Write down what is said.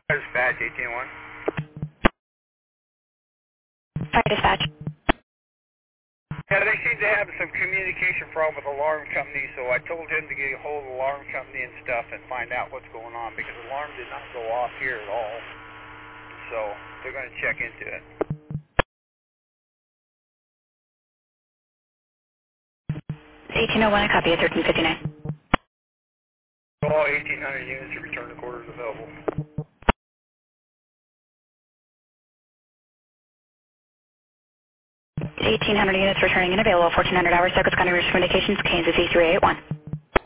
Dispatch 18-1. Fire dispatch. Yeah, they seem to have some communication problem with the alarm company, so I told him to get a hold of the alarm company and stuff and find out what's going on because the alarm did not go off here at all. So they're going to check into it. 1801, a copy of 1359. All 1,800 units to return to quarters available. 1,800 units returning and available. 1,400 hours. Douglas County Route Communications, Kansas E381.